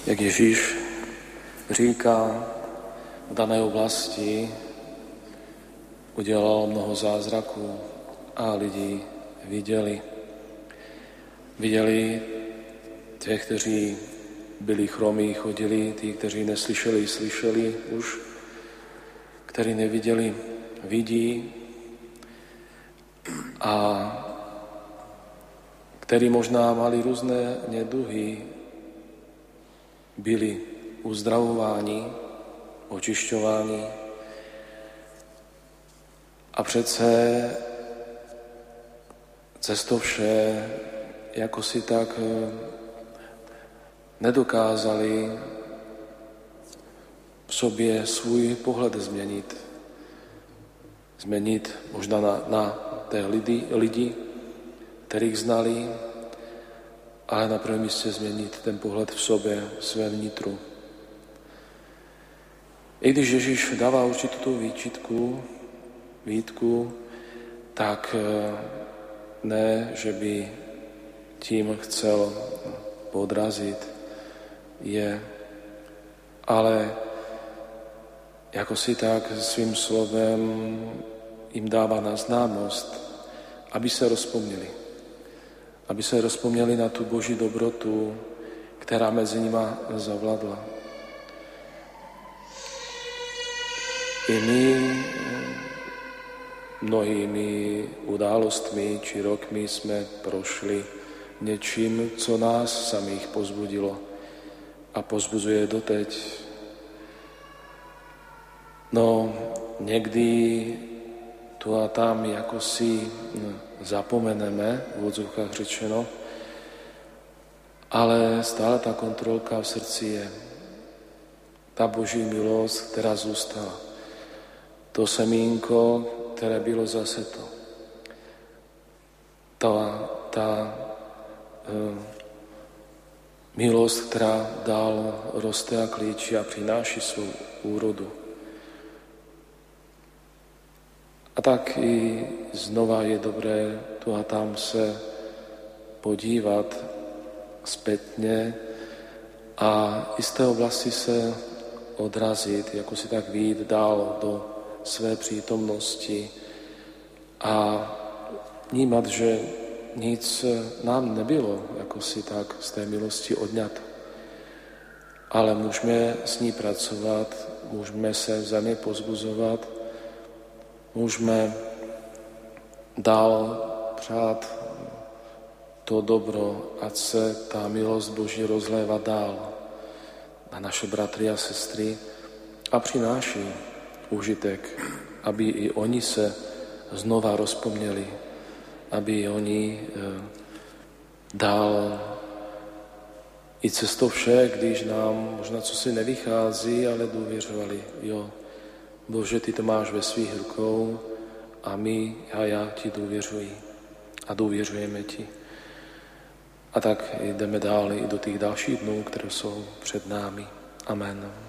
jak Ježíš říká, v dané oblasti udělal mnoho zázraků a lidi viděli. Viděli těch, kteří byli chromí, chodili, tí, kteří neslyšeli, slyšeli už, kteří neviděli, vidí a kteří možná mali různé neduhy, byli uzdravováni, očišťováni a přece cez to vše jako si tak nedokázali v sobě svůj pohled změnit. Změnit možná na té lidi, kterých znali, ale na prvním místě změnit ten pohled v sobě, své vnitru. I když Ježíš dává určitou tu výtku, tak ne, že by tím chcel podrazit je, ale jako si tak svým slovem jim dává na známost, aby se rozpomněli na tu Boží dobrotu, která mezi nima zavladla. I my mnohými událostmi či rokmi jsme prošli něčím, co nás samých pozbudilo a pozbuzuje doteď. No, někdy tu a tam jako si zapomeneme, v odzvukách řečeno, ale stále ta kontrolka v srdci je. Ta Boží milost, která zůstala. To semínko, které bylo zase to. Ta milost, která dál roste a klíčí a přináší svou úrodu. A tak i znova je dobré tu a tam se podívat zpětně a i z té oblasti se odrazit, jako si tak vyjít dál do své přítomnosti a vnímat, že nic nám nebylo, jako si tak z té milosti odňat. Ale můžeme s ní pracovat, můžeme se vzájemně pozbuzovat, můžeme dál přát to dobro, ať se ta milost Boží rozlévá dál na naše bratry a sestry a přináší užitek, aby i oni se znova rozpomněli, aby i oni dál i cez to vše, když nám možná co si nevychází, ale důvěřovali. Jo, Bože, ty to máš ve svých rukou a my a já ti důvěřuji a důvěřujeme ti. A tak jdeme dál i do těch dalších dnů, které jsou před námi. Amen.